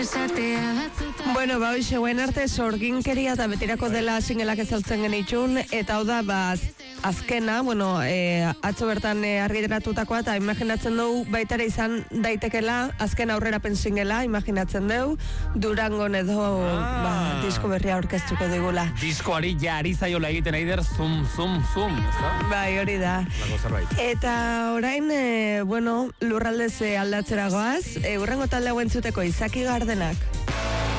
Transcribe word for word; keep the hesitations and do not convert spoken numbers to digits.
Bueno, ba, hoxe, guen arte sorginkeria eta betirako dela singelak ezautzen genitxun, eta hau da, ba, azkena, bueno, e, atzo bertan e, argiteratutakoa, eta imaginatzen dugu baitara izan daitekela, azken aurrerapen singela, imaginatzen dugu, Durangon edo ah. ba, disko berria aurkeztuko digula. Diskoari jari zaiola egiten eider, zum, zum, zum, ezta? Bai, hori da. Eta orain, e, bueno, lurraldez aldatzera goaz, e, urrengo talde hauen zuteko Izaki Gardenak.